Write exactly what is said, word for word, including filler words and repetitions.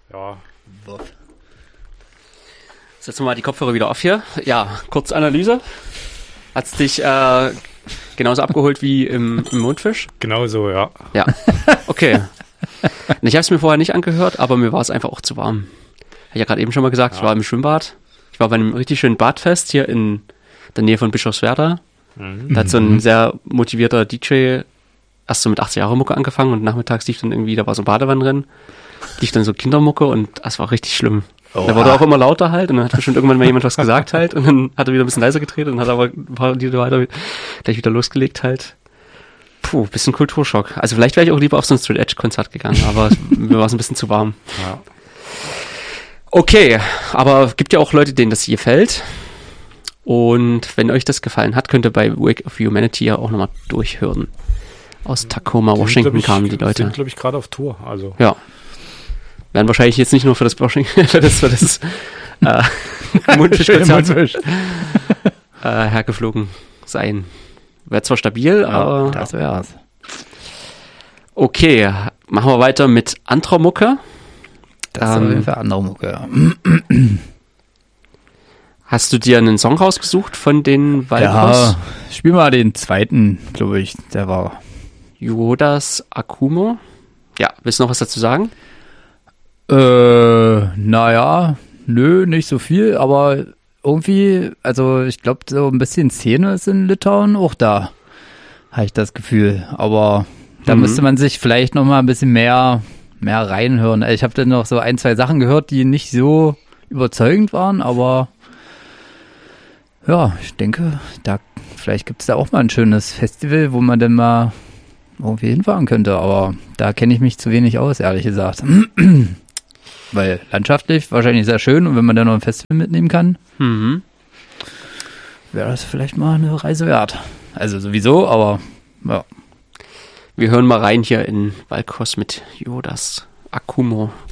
Ja. Setzen wir mal die Kopfhörer wieder auf hier. Ja, kurz Analyse. Hat's dich äh, genauso abgeholt wie im, im Mondfisch? Genau so, ja. Ja, okay. Ich habe es mir vorher nicht angehört, aber mir war es einfach auch zu warm. Ich habe ja gerade eben schon mal gesagt, ja. Ich war im Schwimmbad. Ich war bei einem richtig schönen Badfest hier in der Nähe von Bischofswerda. Mhm. Da hat so ein sehr motivierter D J erst so mit achtzig Jahre Mucke angefangen und nachmittags lief dann irgendwie, da war so ein Badewannenrennen, lief dann so Kindermucke und das war richtig schlimm. Oh, da wurde ah. auch immer lauter halt und dann hat bestimmt irgendwann mal jemand was gesagt halt und dann hat er wieder ein bisschen leiser gedreht und hat aber ein paar Lieder weiter gleich wieder losgelegt halt. Puh, bisschen Kulturschock. Also vielleicht wäre ich auch lieber auf so ein Straight Edge Konzert gegangen, aber mir war es ein bisschen zu warm. Ja. Okay, aber gibt ja auch Leute, denen das hier gefällt. Und wenn euch das gefallen hat, könnt ihr bei Wake of Humanity ja auch nochmal durchhören. Aus Tacoma, die Washington sind, kamen die Leute. Die sind, glaube ich, gerade auf Tour. Also. Ja. Werden wahrscheinlich jetzt nicht nur für das Washington, für das, für das äh, Mundfisch-Konzert äh, hergeflogen sein. Wäre zwar stabil, ja, aber... Das wär's. Okay, machen wir weiter mit anderer Mucke. Das ist ähm, auf jeden Fall andere Mucke, ja. Hast du dir einen Song rausgesucht von den Walrus? Ja, spiel mal den zweiten, glaube ich. Der war... Yodas Akumo. Ja, willst du noch was dazu sagen? Äh, naja, nö, nicht so viel, aber irgendwie, also ich glaube, so ein bisschen Szene ist in Litauen auch da, habe ich das Gefühl. Aber da mhm. müsste man sich vielleicht noch mal ein bisschen mehr, mehr reinhören. Ich habe dann noch so ein, zwei Sachen gehört, die nicht so überzeugend waren, aber ja, ich denke, da vielleicht gibt es da auch mal ein schönes Festival, wo man dann mal irgendwie hinfahren könnte, aber da kenne ich mich zu wenig aus, ehrlich gesagt. Weil landschaftlich wahrscheinlich sehr schön und wenn man dann noch ein Festival mitnehmen kann, mhm. wäre das vielleicht mal eine Reise wert. Also sowieso, aber ja. Wir hören mal rein hier in Valkos mit Yodas Akumo.